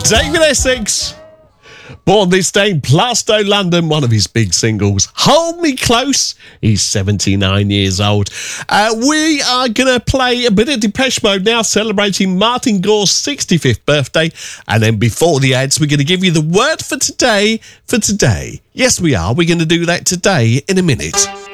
David Essex, born this day in Plaistow, London, one of his big singles. Hold Me Close. He's 79 years old. We are going to play a bit of Depeche Mode now, celebrating Martin Gore's 65th birthday. And then before the ads, we're going to give you the word for today. Yes, we are. We're going to do that today in a minute.